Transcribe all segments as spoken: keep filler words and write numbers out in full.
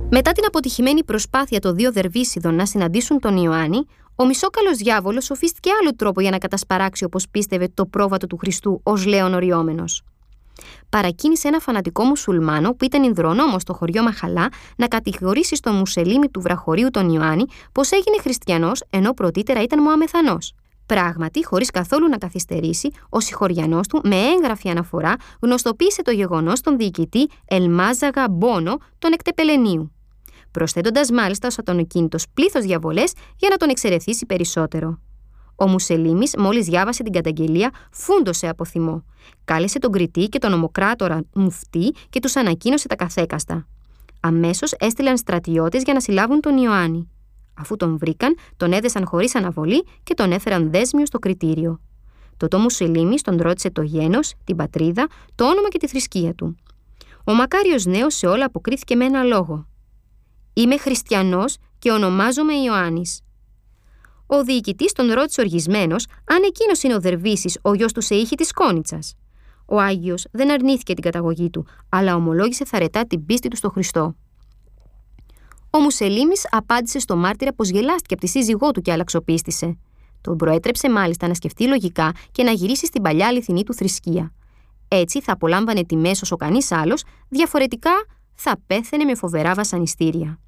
Μετά την αποτυχημένη προσπάθεια των δύο Δερβίσιδων να συναντήσουν τον Ιωάννη, ο μισόκαλος διάβολος σοφίστηκε άλλο τρόπο για να κατασπαράξει, όπως πίστευε, το πρόβατο του Χριστού ως λέον οριόμενος. Παρακίνησε ένα φανατικό μουσουλμάνο που ήταν ινδρονόμος στο χωριό Μαχαλά να κατηγορήσει στον Μουσελίμη του βραχωρίου τον Ιωάννη πως έγινε χριστιανός ενώ πρωτήτερα ήταν Μωαμεθανός. Πράγματι, χωρίς καθόλου να καθυστερήσει, ο συγχωριανός του με έγγραφη αναφορά γνωστοποίησε το γεγονός στον διοικητή Ελμάζαγα Μπόνο τον Εκτεπελενίου, προσθέτοντας μάλιστα ως ατονοκίνητος πλήθος διαβολές για να τον εξαιρεθήσει περισσότερο. Ο Μουσελίμης, μόλις διάβασε την καταγγελία, φούντωσε από θυμό. Κάλεσε τον κριτή και τον ομοκράτορα μουφτή και τους ανακοίνωσε τα καθέκαστα. Αμέσως έστειλαν στρατιώτες για να συλλάβουν τον Ιωάννη. Αφού τον βρήκαν, τον έδεσαν χωρίς αναβολή και τον έφεραν δέσμιο στο κριτήριο. Τότε ο Μουσελίμης τον ρώτησε το γένος, την πατρίδα, το όνομα και τη θρησκεία του. Ο μακάριος νέος σε όλα αποκρίθηκε με ένα λόγο. «Είμαι χριστιανός και ονομάζομαι Ιωάννης». Ο διοικητής τον ρώτησε οργισμένος αν εκείνος είναι ο Δερβίσης, ο γιος του Σεΐχη της Κόνιτσας. Ο Άγιος δεν αρνήθηκε την καταγωγή του, αλλά ομολόγησε θαρετά την πίστη του στο Χριστό. Ο Μουσελίμης απάντησε στο μάρτυρα πως γελάστηκε από τη σύζυγό του και αλλαξοπίστησε. Τον προέτρεψε μάλιστα να σκεφτεί λογικά και να γυρίσει στην παλιά αληθινή του θρησκεία. Έτσι θα απολάμβανε τιμές όσο κανείς άλλος, διαφορετικά θα πέθαινε με φοβερά βασανιστήρια.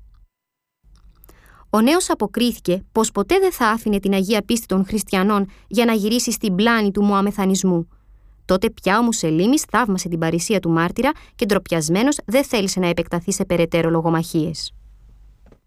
Ο νέος αποκρίθηκε πως ποτέ δεν θα άφηνε την Αγία Πίστη των χριστιανών για να γυρίσει στην πλάνη του Μωαμεθανισμού. Τότε πια ο Μουσελίμης θαύμασε την παρησία του μάρτυρα και ντροπιασμένος δεν θέλησε να επεκταθεί σε περαιτέρω λογομαχίες.